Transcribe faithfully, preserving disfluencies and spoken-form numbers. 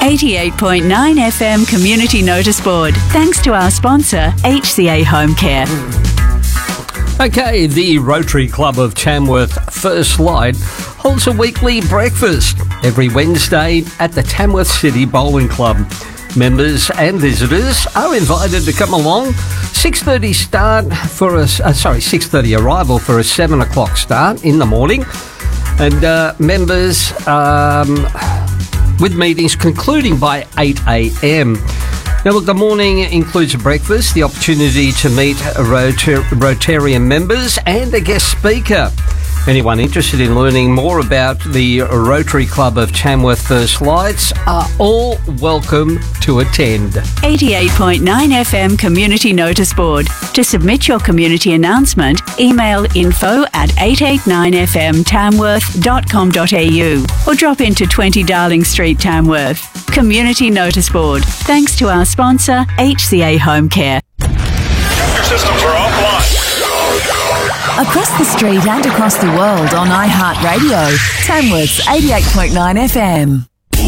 eighty-eight point nine F M Community Notice Board. Thanks to our sponsor, H C A Home Care. Okay, the Rotary Club of Tamworth First Light holds a weekly breakfast every Wednesday at the Tamworth City Bowling Club. Members and visitors are invited to come along. six thirty start for a, uh, sorry, six thirty arrival for a seven o'clock start in the morning. And uh, members um, with meetings concluding by eight a.m. Now, look, the morning includes a breakfast, the opportunity to meet Rotar- Rotarian members and a guest speaker. Anyone interested in learning more about the Rotary Club of Tamworth First Lights are all welcome to attend. eighty-eight point nine F M Community Notice Board. To submit your community announcement, email info at eight eight nine f m tamworth dot com dot a u or drop into twenty Darling Street, Tamworth. Community Notice Board. Thanks to our sponsor, H C A Home Care. Your systems are offline. Across the street and across the world on iHeartRadio, Tamworth's eighty-eight point nine F M.